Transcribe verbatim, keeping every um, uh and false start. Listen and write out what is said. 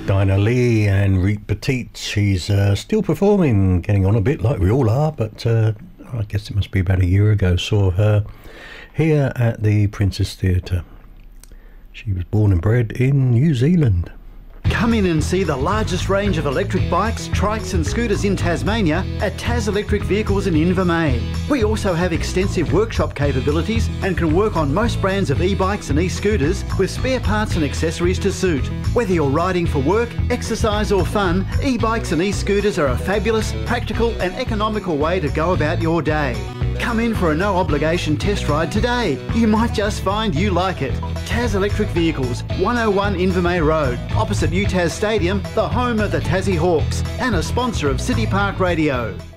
Dinah Lee and Reet Petit. She's uh, still performing, getting on a bit like we all are, but uh, I guess it must be about a year ago. Saw her here at the Princess Theatre. She was born and bred in New Zealand. Come in and see the largest range of electric bikes, trikes and scooters in Tasmania at Tas Electric Vehicles in Invermay. We also have extensive workshop capabilities and can work on most brands of e-bikes and e-scooters with spare parts and accessories to suit. Whether you're riding for work, exercise or fun, e-bikes and e-scooters are a fabulous, practical and economical way to go about your day. Come in for a no-obligation test ride today. You might just find you like it. Tas Electric Vehicles, one oh one Invermay Road, opposite U T A S Stadium, the home of the Tassie Hawks, and a sponsor of City Park Radio.